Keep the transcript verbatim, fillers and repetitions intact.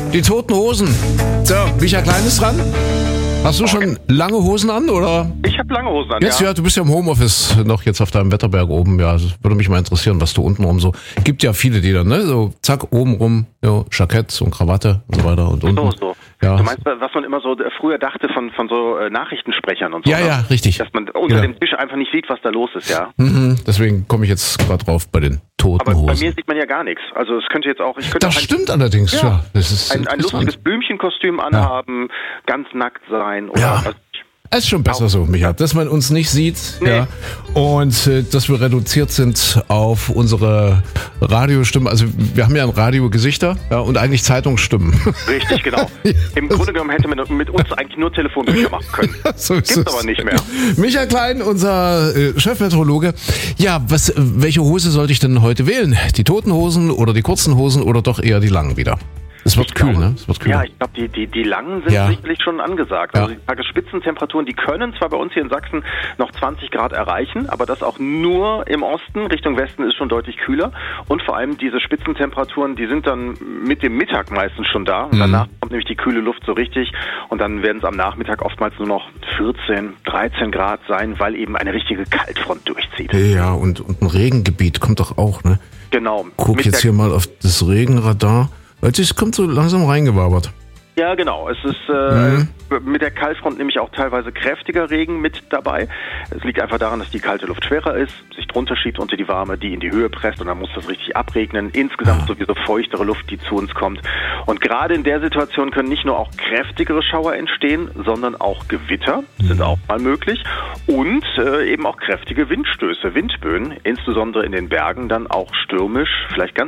Die Toten Hosen. So, Micha Klein ist dran. Hast du schon lange Hosen an, oder? Ich habe lange Hosen an, Jetzt, ja. ja, du bist ja im Homeoffice noch jetzt auf deinem Wetterberg oben. Ja, das würde mich mal interessieren, was du unten rum so... Gibt ja viele, die dann, ne, so zack, oben rum, ja, Jackett und Krawatte und so weiter und unten. So, so. Ja. Du meinst, was man immer so früher dachte von, von so äh, Nachrichtensprechern und so. Ja, ne? ja, richtig. Dass man unter Ja. dem Tisch einfach nicht sieht, was da los ist, ja. Mhm, deswegen komme ich jetzt gerade drauf bei den Toten Aber bei Hosen. mir sieht man ja gar nichts. Also es könnte jetzt auch... Ich könnte Das auch ein, stimmt allerdings, ja. Ja. Das ist ein, ein interessant. lustiges Blümchenkostüm anhaben, ganz nackt sein oder... Ja. was- Es ist schon besser so, Micha, dass man uns nicht sieht, Nee. ja, und äh, dass wir reduziert sind auf unsere Radiostimmen. Also wir haben ja ein Radiogesichter, ja, und eigentlich Zeitungsstimmen. Richtig, genau. Im Grunde genommen hätte man mit uns eigentlich nur Telefonbücher machen können. So ist Gibt's es. aber nicht mehr. Micha Klein, unser äh, Chefmeteorologe. Ja, was, welche Hose sollte ich denn heute wählen? Die Toten Hosen oder die kurzen Hosen oder doch eher die langen wieder? Es wird Ich kühl, glaube- ne? Es wird kühl. Ja, ich glaube, die, die, die langen sind Ja. sicherlich schon angesagt. Ja. Also die Tagesspitzentemperaturen, die können zwar bei uns hier in Sachsen noch zwanzig Grad erreichen, aber das auch nur im Osten. Richtung Westen ist schon deutlich kühler. Und vor allem diese Spitzentemperaturen, die sind dann mit dem Mittag meistens schon da. Und Mhm. danach kommt nämlich die kühle Luft so richtig. Und dann werden es am Nachmittag oftmals nur noch vierzehn, dreizehn Grad sein, weil eben eine richtige Kaltfront durchzieht. Ja, und, und ein Regengebiet kommt doch auch, ne? Genau. Guck Mit jetzt der- hier mal auf das Regenradar. Weil es kommt so langsam reingewabert. Ja, genau. Es ist äh, mit der Kaltfront nämlich auch teilweise kräftiger Regen mit dabei. Es liegt einfach daran, dass die kalte Luft schwerer ist, sich drunter schiebt unter die warme, die in die Höhe presst und dann muss das richtig abregnen. Insgesamt sowieso feuchtere Luft, die zu uns kommt. Und gerade in der Situation können nicht nur auch kräftigere Schauer entstehen, sondern auch Gewitter sind auch mal möglich und äh, eben auch kräftige Windstöße, Windböen, insbesondere in den Bergen dann auch stürmisch, vielleicht ganz